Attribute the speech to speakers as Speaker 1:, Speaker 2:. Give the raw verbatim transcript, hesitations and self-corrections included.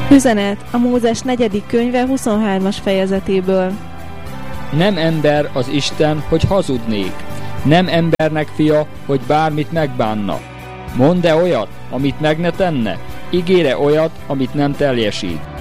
Speaker 1: Üzenet a Mózes negyedik könyve huszonhármas fejezetéből.
Speaker 2: Nem ember az Isten, hogy hazudnék. Nem embernek fia, hogy bármit megbánna. Mond-e olyat, amit meg ne tenne? Ígére olyat, amit nem teljesít.